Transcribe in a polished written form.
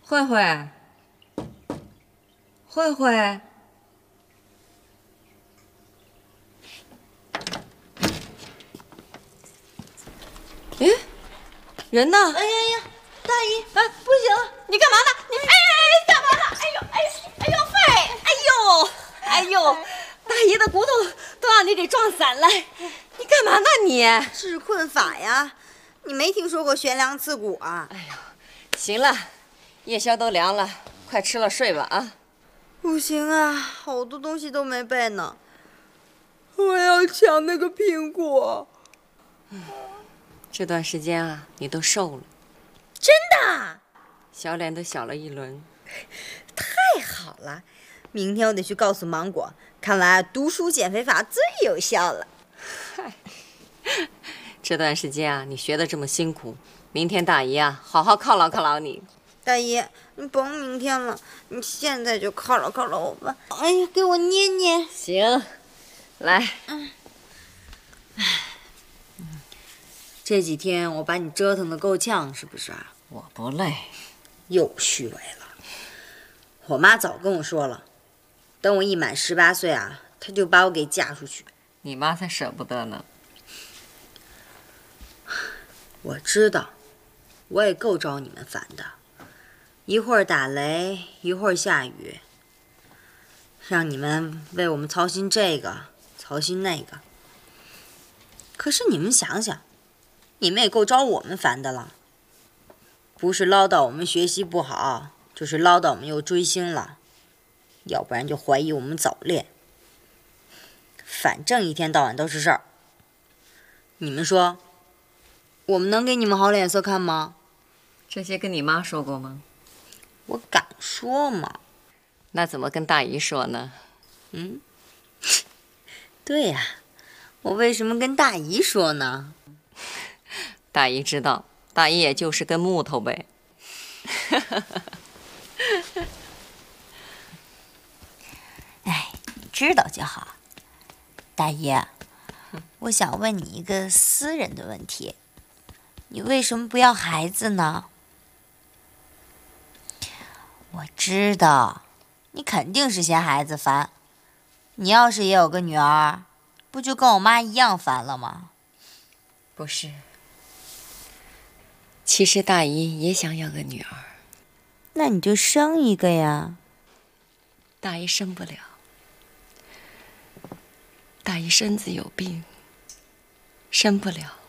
慧慧，慧慧，哎，人呢？ 哎呀呀，大姨，不行了，你干嘛呢？你干嘛呢？ 哎呦，大姨的骨头都让你给撞散了，你干嘛呢你？ 治困法呀，你没听说过悬梁刺股啊？ 哎呦，行了，夜宵都凉了，快吃了睡吧啊！ 不行啊，好多东西都没备呢。我要抢那个苹果。 这段时间啊，你都瘦了， 真的？ 小脸都小了一轮。 太好了，明天我得去告诉芒果，看来读书减肥法最有效了。 这段时间啊，你学得这么辛苦，明天大姨啊，好好犒劳犒劳你。 大姨，你甭明天了，你现在就犒劳犒劳我吧。哎呀，给我捏捏。 行，来。 这几天我把你折腾得够呛，是不是啊？ 我不累。 又虚伪了。我妈早跟我说了，等我一满18岁啊，她就把我给嫁出去。 你妈才舍不得呢。 我知道，我也够招你们烦的，一会儿打雷，一会儿下雨，让你们为我们操心这个，操心那个。可是你们想想，你们也够招我们烦的了。不是唠叨我们学习不好，就是唠叨我们又追星了，要不然就怀疑我们早恋。反正一天到晚都是事儿。你们说，我们能给你们好脸色看吗？ 这些跟你妈说过吗？ 我敢说吗？ 那怎么跟大姨说呢？ 对呀，我为什么跟大姨说呢？ 大姨知道，大姨也就是根木头呗。 哎，知道就好。大姨，我想问你一个私人的问题，你为什么不要孩子呢？我知道，你肯定是嫌孩子烦。你要是也有个女儿，不就跟我妈一样烦了吗？ 不是，其实大姨也想要个女儿。 那你就生一个呀。 大姨生不了，大姨身子有病，生不了。